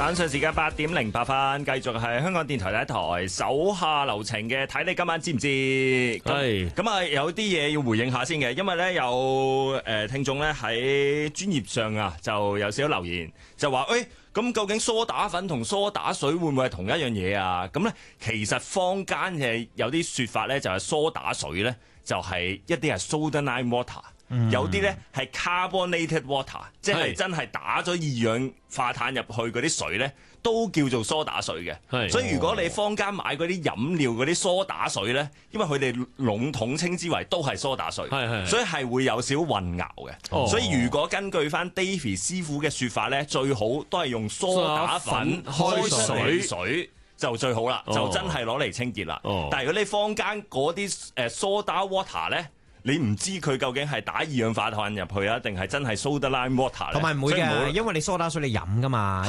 晚上時間8:08，繼續係香港電台第一台手下留情嘅，睇你今晚知唔知？係咁啊，有啲嘢要回應下先嘅，因為咧有聽眾咧喺專業上啊，就有少少留言，就話咁究竟梳打粉同梳打水會唔會係同一樣嘢啊？咁咧其實坊間嘅有啲說法咧，就係梳打水咧就係一啲係 soda lime water。有啲咧係 carbonated water， 即係真係打咗二氧化碳入去嗰啲水咧，都叫做梳打水嘅。所以如果你坊間買嗰啲飲料嗰啲梳打水咧，因為佢哋籠統稱之為都係梳打水，所以係會有少混淆嘅。所以如果根據翻 Davy 師傅嘅說法咧，最好都係用梳打粉開水就最好啦，就真係攞嚟清潔啦。但係如果你坊間嗰啲梳打 water 咧，你唔知佢究竟係打二氧化碳入去啊，定係真係 soda lime water 咧？ 同埋唔會嘅，因為你梳打水你飲噶嘛，